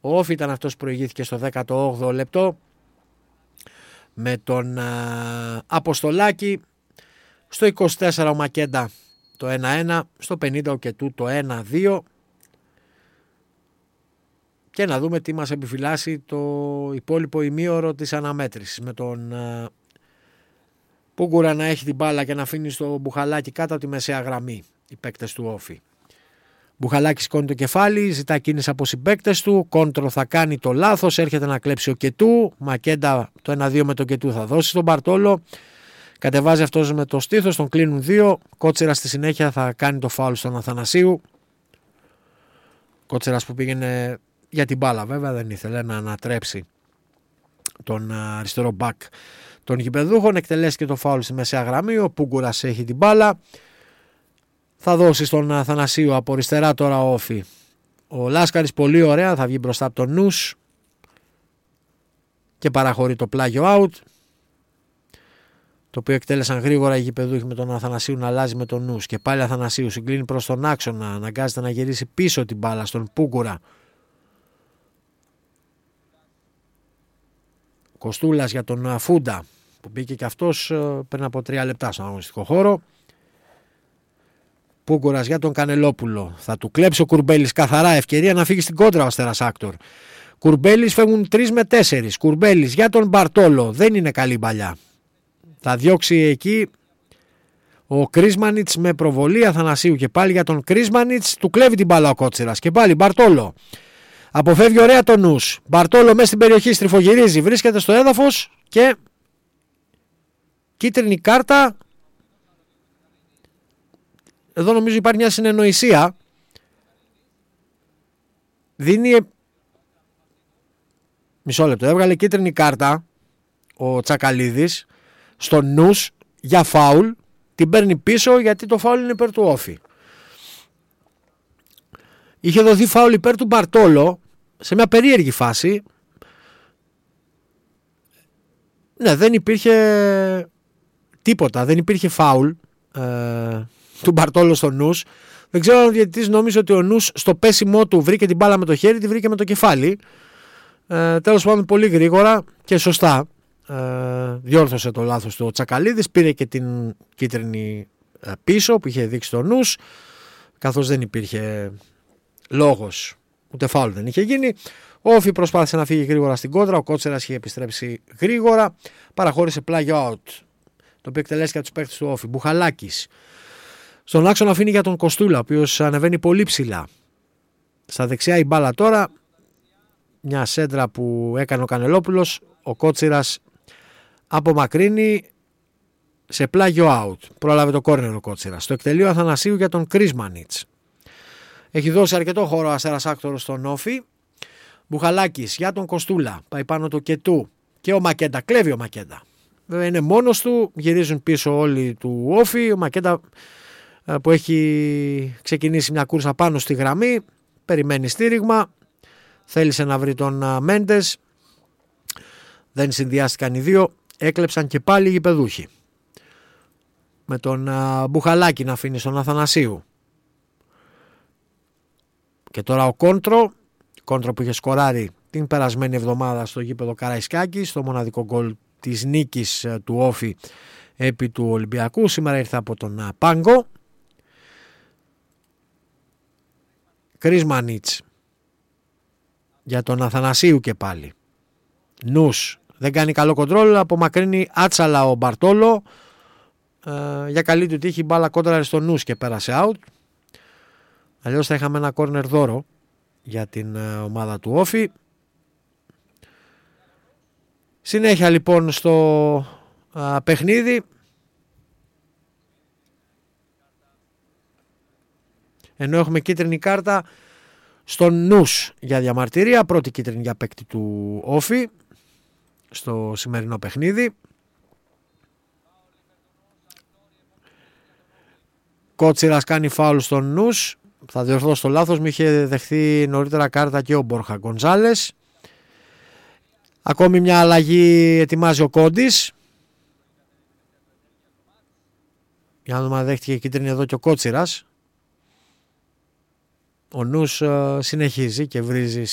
Ο Όφη ήταν αυτός που προηγήθηκε στο 18ο λεπτό με τον Αποστολάκη. Στο 24 ο Μακέντα το 1-1, στο 50 ο Κετού το 1-2. Και να δούμε τι μας επιφυλάσσει το υπόλοιπο ημίωρο της αναμέτρησης, με τον Πούγκουρα να έχει την μπάλα και να αφήνει στο Μπουχαλάκι κάτω από τη μεσαία γραμμή οι παίκτες του Όφη. Μπουχαλάκι σηκώνει το κεφάλι, ζητά κίνηση από συμπαίκτες του, κόντρο θα κάνει το λάθος, έρχεται να κλέψει ο Κετού, Μακέντα το 1-2 με τον Κετού θα δώσει στον Μπαρτόλο, κατεβάζει αυτός με το στήθος, τον κλείνουν 2, Κότσιρας στη συνέχεια θα κάνει το φάουλ στον Αθανασίου. Κότσιρας που πήγαινε για την μπάλα βέβαια, δεν ήθελε να ανατρέψει τον αριστερό μπακ των γηπεδούχων, εκτελέσει και το φάουλ στη μεσαία γραμμή. Ο Πούγκουρας έχει την μπάλα, θα δώσει στον Αθανασίου από αριστερά τώρα ο Όφη. Ο Λάσκαρης πολύ ωραία, θα βγει μπροστά από τον Νους και παραχωρεί το πλάγιο out, το οποίο εκτέλεσαν γρήγορα οι γηπεδούχοι με τον Αθανασίου να αλλάζει με τον Νους. Και πάλι Αθανασίου συγκλίνει προς τον άξονα, αναγκάζεται να γυρίσει πίσω την μπάλα στον Πούγκουρα. Κοστούλας για τον Φούντα που μπήκε και αυτός πριν από 3 λεπτά στον αγωνιστικό χώρο. Πούγκουρας για τον Κανελόπουλο. Θα του κλέψει ο Κουρμπέλης καθαρά, ευκαιρία να φύγει στην κόντρα ο Αστέρας Άκτορ. Κουρμπέλης, φεύγουν 3 με 4. Κουρμπέλης για τον Μπαρτόλο, δεν είναι καλή μπαλιά. Θα διώξει εκεί ο Κρίσμανιτς με προβολή. Αθανασίου και πάλι για τον Κρίσμανιτς, του κλέβει την μπάλα ο Κότσιρας και πάλι Μπαρτόλο. Αποφεύγει ωραία τον Νους. Μπαρτόλο μέσα στην περιοχή, στριφογυρίζει, βρίσκεται στο έδαφος και κίτρινη κάρτα. Εδώ νομίζω υπάρχει μια συνεννοησία. Δίνει μισό λεπτό. Έβγαλε κίτρινη κάρτα ο Τσακαλίδης στον Νους για φάουλ. Την παίρνει πίσω γιατί το φάουλ είναι υπέρ του Όφη. Είχε δοθεί φάουλ υπέρ του Μπαρτόλο σε μια περίεργη φάση. Ναι, δεν υπήρχε τίποτα. Δεν υπήρχε φάουλ του Μπαρτόλο στο Νους. Δεν ξέρω αν ο διαιτητής νόμιζε ότι ο Νους στο πέσιμό του βρήκε την μπάλα με το χέρι, τη βρήκε με το κεφάλι. Τέλος πάντων πολύ γρήγορα και σωστά διόρθωσε το λάθος του ο Τσακαλίδης. Πήρε και την κίτρινη πίσω που είχε δείξει το Νους, καθώς δεν υπήρχε λόγος, ούτε φάουλ δεν είχε γίνει. Ο Όφη προσπάθησε να φύγει γρήγορα στην κόντρα. Ο Κότσερας είχε επιστρέψει γρήγορα. Παραχώρησε πλάγιο out, το οποίο εκτελέστηκε από τους παίκτες του Όφη. Μπουχαλάκης στον άξονα αφήνει για τον Κοστούλα, ο οποίος ανεβαίνει πολύ ψηλά. Στα δεξιά η μπάλα τώρα. Μια σέντρα που έκανε ο Κανελόπουλος. Ο Κότσιρας απομακρύνει σε πλάγιο out. Πρόλαβε το κόρνερ ο Κότσιρας. Στο εκτελείο Αθανασίου για τον Κρίσμανιτς. Έχει δώσει αρκετό χώρο ο Αστέρας Άκτορος στον Όφη. Μπουχαλάκης για τον Κοστούλα. Πάει πάνω το Κετού. Και ο Μακέντα. Κλέβει ο Μακέντα. Βέβαια είναι μόνος του. Γυρίζουν πίσω όλοι του Όφη. Ο Μακέντα που έχει ξεκινήσει μια κούρσα πάνω στη γραμμή. Περιμένει στήριγμα. Θέλησε να βρει τον Μέντες. Δεν συνδυάστηκαν οι δύο. Έκλεψαν και πάλι οι γηπεδούχοι. Με τον Μπουχαλάκη να αφήνει στον Αθανασίου. Και τώρα ο Κόντρο που είχε σκοράρει την περασμένη εβδομάδα στο γήπεδο Καραϊσκάκη, στο μοναδικό γκολ της νίκης του Όφη επί του Ολυμπιακού. Σήμερα ήρθε από τον Πάγκο. Κρίσμανιτς για τον Αθανασίου και πάλι. Νους δεν κάνει καλό κοντρόλ, απομακρύνει άτσαλα ο Μπαρτόλο. Για καλή του τύχη μπάλα κόντρα στο Νους και πέρασε out. Αλλιώς θα είχαμε ένα κόρνερ δώρο για την ομάδα του Όφη. Συνέχεια λοιπόν στο παιχνίδι. Ενώ έχουμε κίτρινη κάρτα στον Νους για διαμαρτυρία. Πρώτη κίτρινη για παίκτη του Όφη στο σημερινό παιχνίδι. Κότσιρας κάνει φάουλ στον Νους. Θα διορθώσω το λάθος μου, είχε δεχθεί νωρίτερα κάρτα και ο Μπόρχα Γκονζάλες. Ακόμη μια αλλαγή ετοιμάζει ο Κόντης. Για να δούμε αν δέχτηκε κίτρινη εδώ και ο Κότσιρας. Ο Νους συνεχίζει και βρίζει